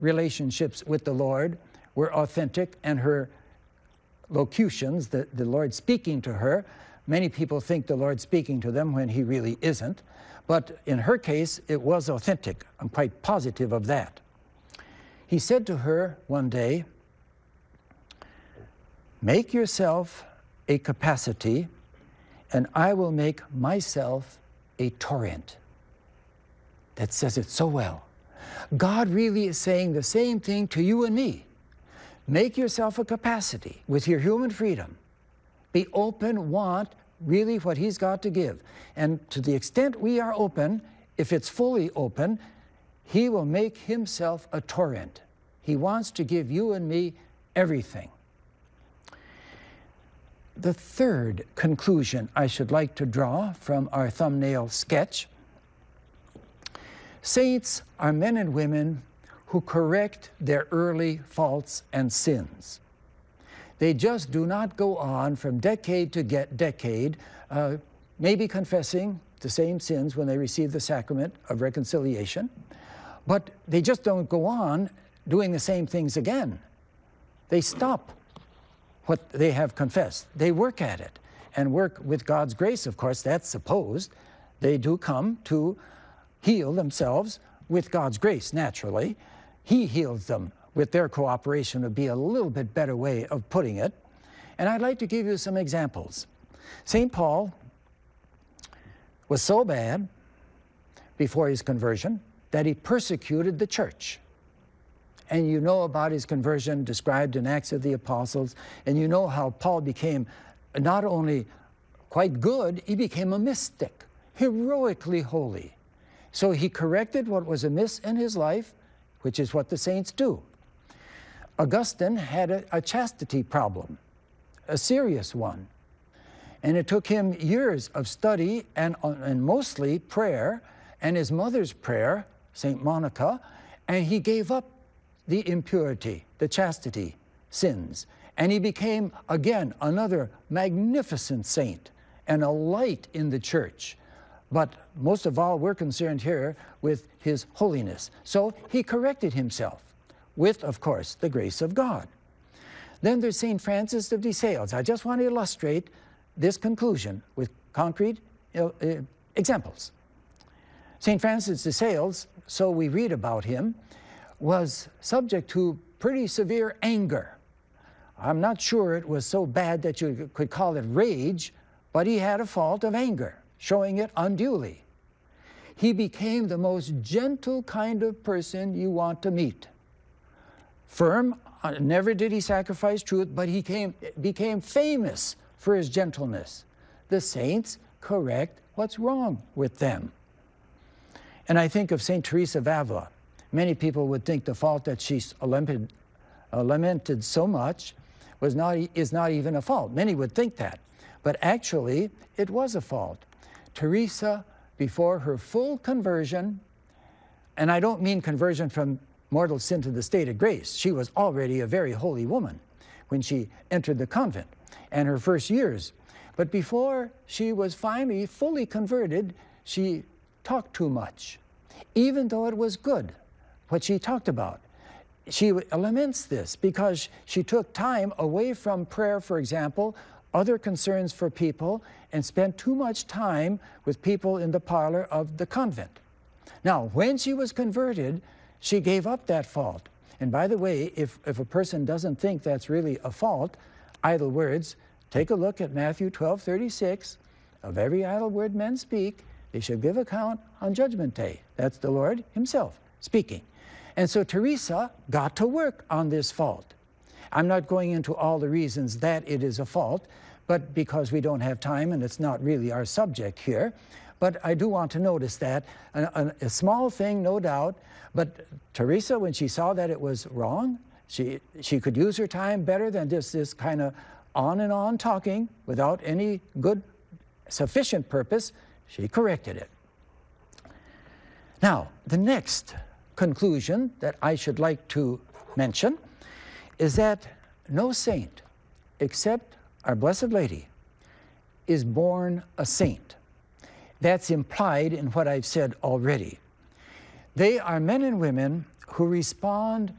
relationships with the Lord were authentic, and her locutions, the Lord speaking to her, many people think the Lord speaking to them when he really isn't, but in her case, it was authentic. I'm quite positive of that. He said to her one day, "Make yourself a capacity, and I will make myself a torrent." That says it so well. God really is saying the same thing to you and me. Make yourself a capacity with your human freedom. Be open, want really what he's got to give. And to the extent we are open, if it's fully open, he will make himself a torrent. He wants to give you and me everything. The third conclusion I should like to draw from our thumbnail sketch: saints are men and women who correct their early faults and sins. They just do not go on from decade to decade, maybe confessing the same sins when they receive the sacrament of reconciliation, but they just don't go on doing the same things again. They stop what they have confessed. They work at it, and work with God's grace, of course, that's supposed. They do come to heal themselves with God's grace, naturally. He heals them with their cooperation, would be a little bit better way of putting it. And I'd like to give you some examples. St. Paul was so bad before his conversion that he persecuted the church. And you know about his conversion described in Acts of the Apostles, and you know how Paul became not only quite good, he became a mystic, heroically holy. So he corrected what was amiss in his life, which is what the saints do. Augustine had a chastity problem, a serious one. And it took him years of study and mostly prayer, and his mother's prayer, St. Monica, and he gave up the impurity, the chastity sins. And he became, again, another magnificent saint and a light in the church. But most of all, we're concerned here with his holiness. So he corrected himself with, of course, the grace of God. Then there's St. Francis of de Sales. I just want to illustrate this conclusion with concrete examples. St. Francis de Sales, so we read about him, was subject to pretty severe anger. I'm not sure it was so bad that you could call it rage, but he had a fault of anger, showing it unduly. He became the most gentle kind of person you want to meet. Firm, never did he sacrifice truth, but he became famous for his gentleness. The saints correct what's wrong with them. And I think of St. Teresa of Avila. Many people would think the fault that she lamented so much is not even a fault. Many would think that. But actually, it was a fault. Teresa, before her full conversion, and I don't mean conversion from mortal sin to the state of grace. She was already a very holy woman when she entered the convent and her first years. But before she was finally fully converted, she talked too much, even though it was good what she talked about. She laments this because she took time away from prayer, for example, other concerns for people, and spent too much time with people in the parlor of the convent. Now, when she was converted, she gave up that fault. And by the way, if a person doesn't think that's really a fault, idle words, take a look at Matthew 12:36. Of every idle word men speak, they shall give account on Judgment Day. That's the Lord himself speaking. And so Teresa got to work on this fault. I'm not going into all the reasons that it is a fault, but because we don't have time and it's not really our subject here. But I do want to notice that, a small thing, no doubt, but Teresa, when she saw that it was wrong, she could use her time better than just this kind of on and on talking without any good, sufficient purpose. She corrected it. Now, the next conclusion that I should like to mention is that no saint, except our Blessed Lady, is born a saint. That's implied in what I've said already. They are men and women who respond